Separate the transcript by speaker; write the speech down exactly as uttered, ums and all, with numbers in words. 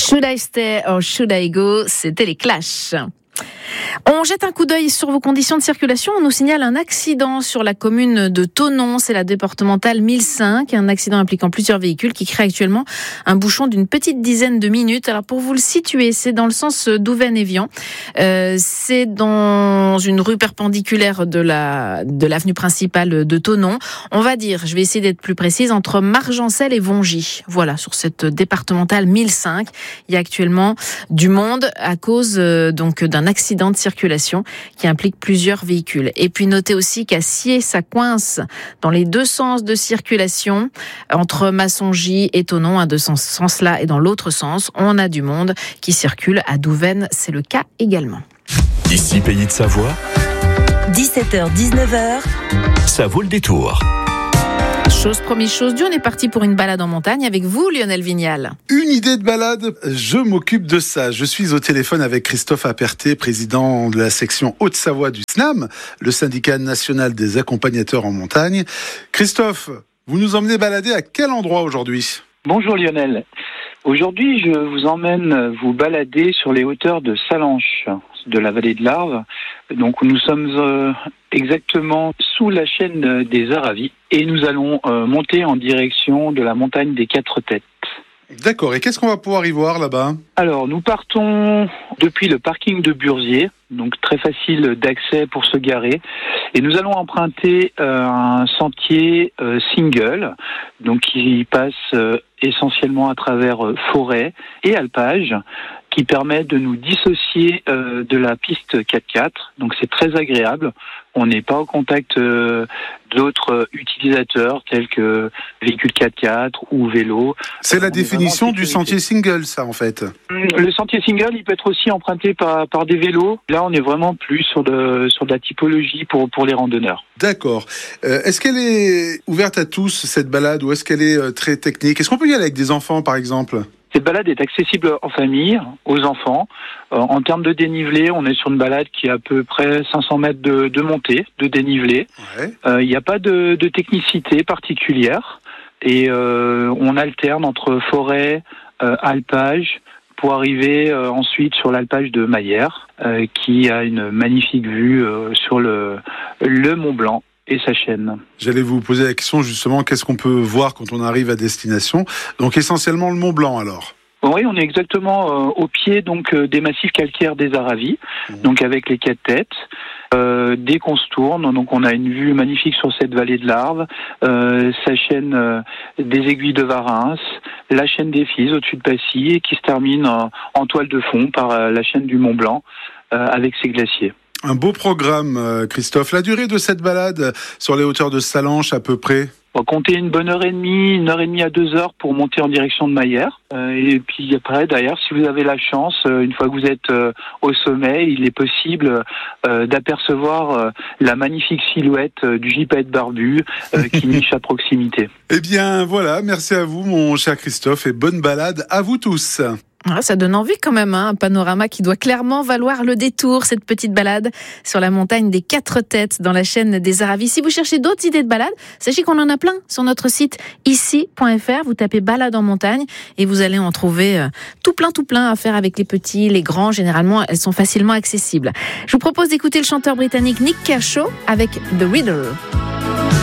Speaker 1: Should I stay or should I go? C'était les Clash. On jette un coup d'œil sur vos conditions de circulation. On nous signale un accident sur la commune de Thonon, c'est la départementale mille cinq, un accident impliquant plusieurs véhicules qui crée actuellement un bouchon d'une petite dizaine de minutes. Alors pour vous le situer, c'est dans le sens d'Ouvennes-Évian. Euh, c'est dans une rue perpendiculaire de la de l'avenue principale de Thonon. On va dire, je vais essayer d'être plus précise, entre Margencel et Vongy. Voilà, sur cette départementale mille cinq, il y a actuellement du monde à cause euh, donc d'un accident de circulation qui implique plusieurs véhicules. Et puis notez aussi qu'à Sciez, ça coince dans les deux sens de circulation entre Massongy et Thonon, hein, de ce sens-là et dans l'autre sens. On a du monde qui circule à Douvennes, c'est le cas également.
Speaker 2: Ici, Pays de Savoie,
Speaker 3: dix-sept heures dix-neuf heures,
Speaker 2: ça vaut le détour.
Speaker 1: Chose promise, chose due, on est parti pour une balade en montagne avec vous, Lionel Vignal.
Speaker 4: Une idée de balade, je m'occupe de ça. Je suis au téléphone avec Christophe Aperté, président de la section Haute-Savoie du S N A M, le syndicat national des accompagnateurs en montagne. Christophe, vous nous emmenez balader à quel endroit aujourd'hui ?
Speaker 5: Bonjour Lionel. Aujourd'hui, je vous emmène vous balader sur les hauteurs de Sallanches, de la vallée de l'Arve. Donc nous sommes euh, exactement sous la chaîne des Aravis et nous allons euh, monter en direction de la montagne des Quatre Têtes.
Speaker 4: D'accord, et qu'est-ce qu'on va pouvoir y voir là-bas ?
Speaker 5: Alors nous partons depuis le parking de Burzier, donc très facile d'accès pour se garer, et nous allons emprunter euh, un sentier euh, single, donc qui passe euh, essentiellement à travers euh, forêt et alpage, qui permet de nous dissocier euh, de la piste quatre-quatre. Donc c'est très agréable. On n'est pas au contact euh, d'autres utilisateurs tels que véhicules quatre-quatre ou vélos.
Speaker 4: C'est la
Speaker 5: On
Speaker 4: définition du sentier single, ça, en fait.
Speaker 5: Le sentier single, il peut être aussi emprunté par, par des vélos. Là, on est vraiment plus sur de, sur de la typologie pour, pour les randonneurs.
Speaker 4: D'accord. Euh, est-ce qu'elle est ouverte à tous, cette balade, ou est-ce qu'elle est euh, très technique ? Est-ce qu'on peut y aller avec des enfants, par exemple ?
Speaker 5: Cette balade est accessible en famille, aux enfants. Euh, en termes de dénivelé, on est sur une balade qui est à peu près cinq cents mètres de, de montée, de dénivelé.
Speaker 4: Ouais.
Speaker 5: Euh, il n'y a pas de, de technicité particulière. Et euh, on alterne entre forêt, euh, alpage, pour arriver euh, ensuite sur l'alpage de Maillère, euh, qui a une magnifique vue euh, sur le, le Mont Blanc et sa chaîne.
Speaker 4: J'allais vous poser la question justement, qu'est-ce qu'on peut voir quand on arrive à destination ? Donc essentiellement le Mont Blanc alors.
Speaker 5: Oui, on est exactement euh, au pied donc euh, des massifs calcaires des Aravis, mmh. donc avec les Quatre Têtes. Euh, dès qu'on se tourne, donc on a une vue magnifique sur cette vallée de l'Arve, euh, sa chaîne euh, des Aiguilles de Varins, la chaîne des Fises au-dessus de Passy et qui se termine euh, en toile de fond par euh, la chaîne du Mont Blanc euh, avec ses glaciers.
Speaker 4: Un beau programme, Christophe. La durée de cette balade sur les hauteurs de Sallanches à peu près ?
Speaker 5: On va compter une bonne heure et demie, une heure et demie à deux heures pour monter en direction de Maillère. Euh, et puis après, d'ailleurs, si vous avez la chance, euh, une fois que vous êtes euh, au sommet, il est possible euh, d'apercevoir euh, la magnifique silhouette euh, du gypaète barbu euh, qui niche à proximité.
Speaker 4: Eh bien, voilà, merci à vous, mon cher Christophe, et bonne balade à vous tous.
Speaker 1: Ah, ça donne envie quand même, hein, un panorama qui doit clairement valoir le détour, cette petite balade sur la montagne des Quatre Têtes dans la chaîne des Aravis. Si vous cherchez d'autres idées de balade, sachez qu'on en a plein sur notre site ici point f r. Vous tapez balade en montagne et vous allez en trouver tout plein, tout plein à faire avec les petits, les grands. Généralement, elles sont facilement accessibles. Je vous propose d'écouter le chanteur britannique Nick Kershaw avec The Riddle.